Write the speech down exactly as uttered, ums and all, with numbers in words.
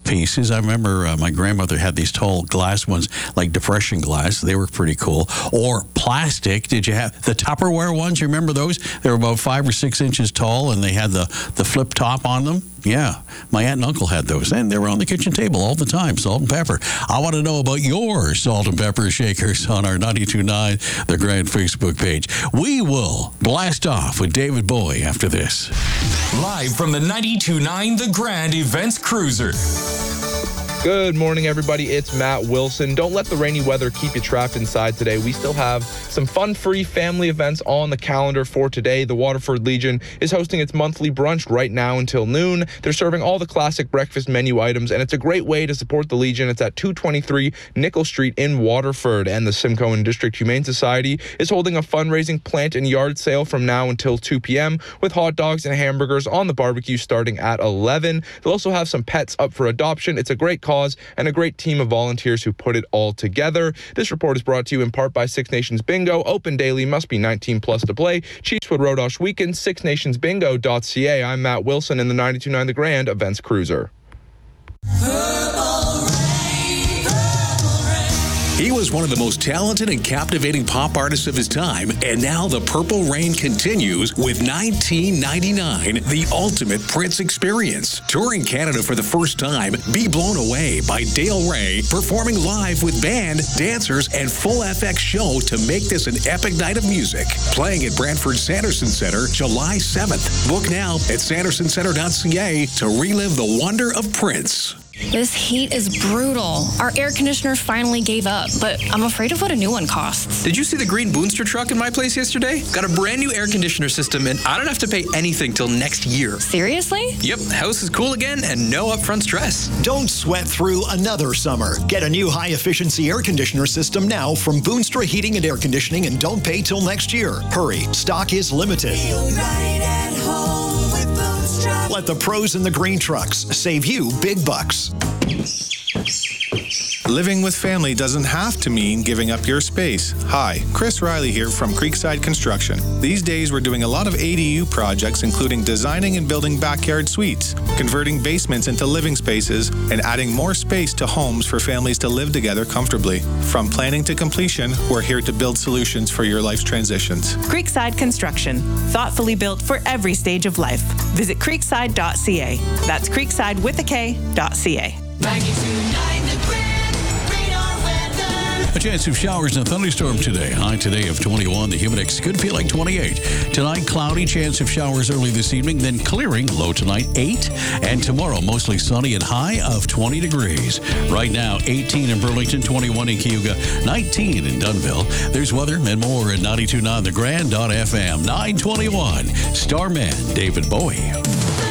pieces. I remember uh, my grandmother had these tall glass ones, like depression glass. They were pretty cool. Or plastic. Did you have the Tupperware ones? You remember those? They were about five or six inches tall, and they had the, the flip top on them. Yeah, my aunt and uncle had those, and they were on the kitchen table all the time, salt and pepper. I want to know about your salt and pepper shakers on our ninety-two point nine The Grand Facebook page. We will blast off with David Bowie after this. Live from the ninety-two point nine The Grand Events Cruiser. Good morning, everybody. It's Matt Wilson. Don't let the rainy weather keep you trapped inside today. We still have some fun-free family events on the calendar for today. The Waterford Legion is hosting its monthly brunch right now until noon. They're serving all the classic breakfast menu items, and it's a great way to support the Legion. It's at two twenty-three Nickel Street in Waterford. And the Simcoe and District Humane Society is holding a fundraising plant and yard sale from now until two p.m. with hot dogs and hamburgers on the barbecue starting at eleven. They'll also have some pets up for adoption. It's a great cause and a great team of volunteers who put it all together. This report is brought to you in part by Six Nations Bingo. Open daily, must be nineteen plus to play. Chiefswood Rodosh Weekend, six nations bingo dot c a. I'm Matt Wilson in the ninety-two point nine The Grand Events Cruiser. He was one of the most talented and captivating pop artists of his time, and now the Purple Rain continues with nineteen ninety-nine, the ultimate Prince experience. Touring Canada for the first time, be blown away by Dale Ray performing live with band, dancers, and full F X show to make this an epic night of music. Playing at Brantford Sanderson Centre, July seventh. Book now at sanderson centre dot c a to relive the wonder of Prince. This heat is brutal. Our air conditioner finally gave up, but I'm afraid of what a new one costs. Did you see the green Boonster truck in my place yesterday? Got a brand new air conditioner system, and I don't have to pay anything till next year. Seriously? Yep, house is cool again and no upfront stress. Don't sweat through another summer. Get a new high-efficiency air conditioner system now from Boonstra Heating and Air Conditioning, and don't pay till next year. Hurry, stock is limited. Feel right at home with Boonstra. Let the pros in the green trucks save you big bucks. Living with family doesn't have to mean giving up your space. Hi, Chris Riley here from Creekside Construction. These days we're doing a lot of A D U projects, including designing and building backyard suites, converting basements into living spaces, and adding more space to homes for families to live together comfortably. From planning to completion, we're here to build solutions for your life's transitions. Creekside Construction, thoughtfully built for every stage of life. Visit creekside dot c a. That's creekside with a K dot c a. A chance of showers and thunderstorm today. High today of twenty-one. The humid index could feel like twenty-eight. Tonight, cloudy, chance of showers early this evening, then clearing. Low tonight, eight. And tomorrow, mostly sunny and high of twenty degrees. Right now, eighteen in Burlington, twenty-one in Cayuga, nineteen in Dunnville. There's weather and more at ninety-two point nine The Grand dot f m. nine twenty-one. Starman David Bowie.